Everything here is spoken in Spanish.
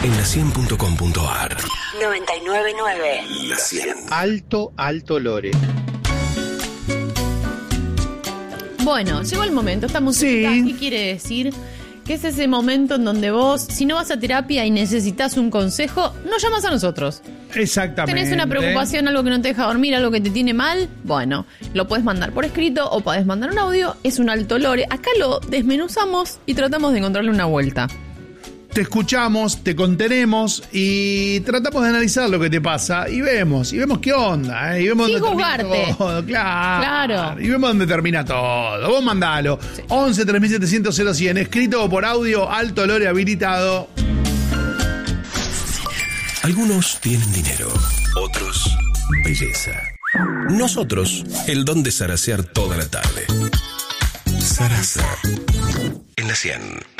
en la100.com.ar. 99.9. La 100. Alto Lore. Bueno, llegó el momento, esta música, Sí. ¿qué quiere decir? Que es ese momento en donde vos, si no vas a terapia y necesitas un consejo, no llamas a nosotros. Exactamente. ¿Tenés una preocupación, algo que no te deja dormir, algo que te tiene mal? Bueno, lo puedes mandar por escrito o podés mandar un audio. Es un alto lore. Acá lo desmenuzamos y tratamos de encontrarle una vuelta. Te escuchamos, te contenemos y tratamos de analizar lo que te pasa y vemos qué onda, y vemos Sin dónde termina juzgarte. todo, claro. Y vemos dónde termina todo. Vos mandalo. Sí. 11 3700 0100, escrito o por audio, alto lore habilitado. Algunos tienen dinero, otros belleza. Nosotros, el don de zarasear toda la tarde. Zaraza. En la 100.